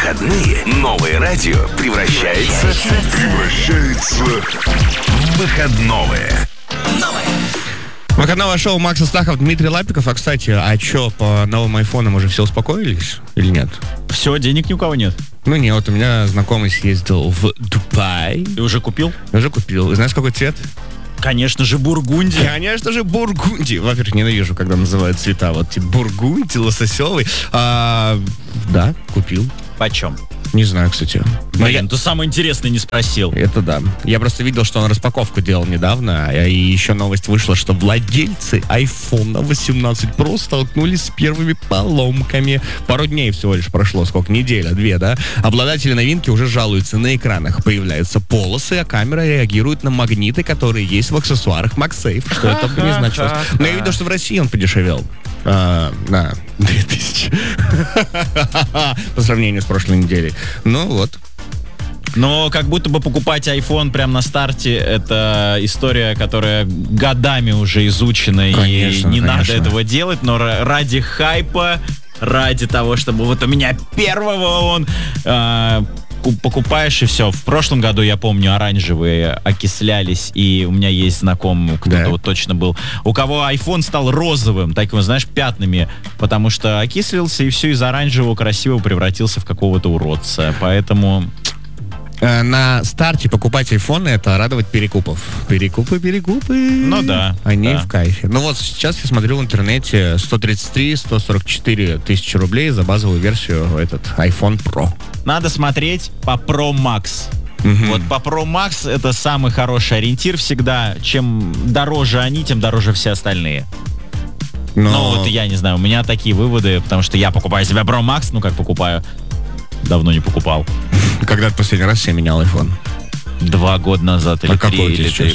выходные новое радио превращается в выходное. Выходное шоу Макс Астахов, Дмитрий Лапиков. А, кстати, что, по новым айфонам уже все успокоились или нет? Все, денег ни у кого нет. Ну нет, вот у меня знакомый съездил в Дубай. Ты уже купил? Уже купил. И знаешь, какой цвет? Конечно же, бургунди. Конечно же, бургунди. Во-первых, ненавижу, когда называют цвета. Вот типа бургунди, лососевый. Да, купил. Почем? Не знаю, кстати. Блин, ты самое интересное не спросил. Это да. Я просто видел, что он распаковку делал недавно, и еще новость вышла, что владельцы iPhone 18 Pro столкнулись с первыми поломками. Пару дней всего лишь прошло, сколько? Неделя, две, да? Обладатели новинки уже жалуются. На экранах появляются полосы, а камера реагирует на магниты, которые есть в аксессуарах MagSafe. Что это бы не значило. Но я видел, что в России он подешевел. На 2000 по сравнению с прошлой неделей. Ну вот. Но как будто бы покупать iPhone прямо на старте — это история, которая годами уже изучена. Конечно, и не конечно. надо этого делать, но ради хайпа, ради того, чтобы вот у меня первого он... покупаешь и все. В прошлом году, я помню, оранжевые окислялись, и у меня есть знакомый, кто-то вот точно был, у кого iPhone стал розовым, таким, знаешь, пятнами, потому что окислился, и все из оранжевого красивого превратился в какого-то уродца. Поэтому... На старте покупать айфоны — это радовать перекупов. Перекупы. Ну да. Они да. в кайфе. Ну вот сейчас я смотрю в интернете 133-144 тысячи рублей за базовую версию этот iPhone Pro. Надо смотреть по Pro Max. Вот по Pro Max это самый хороший ориентир всегда. Чем дороже они, тем дороже все остальные. Но... Ну вот я не знаю, у меня такие выводы, потому что я покупаю себе Pro Max, ну как покупаю, давно не покупал. Когда ты последний раз себе менял iPhone? 2 года назад или 3, какой или сейчас?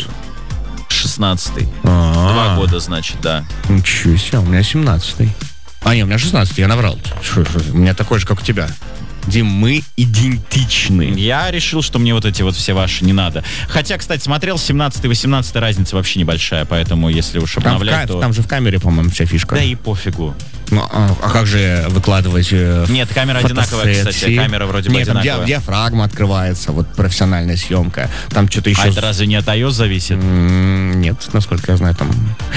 16-й. А-а-а. 2 года, значит, да. Ничего себе, у меня 17-й. Не, у меня 16-й, я наврал. Шо, у меня такой же, как у тебя. Дим, мы идентичны. Я решил, что мне вот эти вот все ваши не надо. Хотя, кстати, смотрел 17 и 18 разница вообще небольшая, поэтому если уж обновлять, то... Там же в камере, по-моему, вся фишка. Да и пофигу. Ну, а как же выкладывать Нет, камера одинаковая, кстати. Камера вроде бы одинаковая. Там диафрагма открывается, вот профессиональная съемка. Там что-то еще... А это разве не от iOS зависит? Нет, насколько я знаю, там...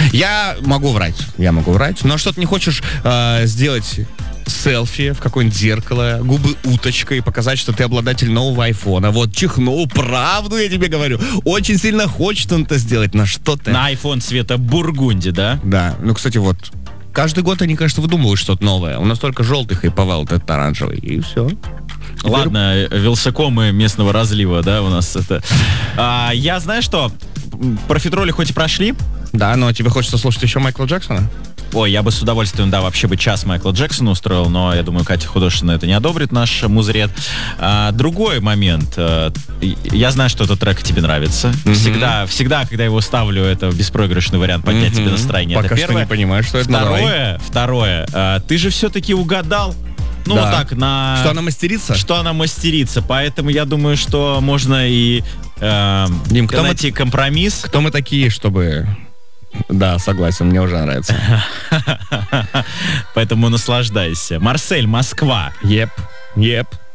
Я могу врать, но что ты не хочешь сделать... селфи в какое-нибудь зеркало, губы уточкой, показать, что ты обладатель нового айфона. Вот чихнул, правду я тебе говорю. Очень сильно хочет он это сделать. На что ты? На iPhone цвета бургунди, да? Да. Ну, кстати, вот каждый год они, конечно, выдумывают что-то новое. У нас только желтый хайповал, вот этот оранжевый, и все. Ладно, вилсакомы местного разлива, да, у нас это... Я, знаешь что, профитроли хоть и прошли. Да, но тебе хочется слушать еще Майкла Джексона? Ой, я бы с удовольствием, да, вообще бы час Майкла Джексона устроил, но я думаю, Катя Художественная это не одобрит, наш музрет. Другой момент. Я знаю, что этот трек тебе нравится. Всегда, когда его ставлю, это беспроигрышный вариант поднять тебе настроение. Пока это что первое. не понимаю, что это. Второе. Ты же все-таки угадал. Ну, да. вот так, на... Что она мастерица? Что она мастерица. Поэтому я думаю, что можно и Дим, найти компромисс. Кто мы такие, чтобы... Да, согласен, мне уже нравится. Поэтому наслаждайся. Марсель, Москва. Еп.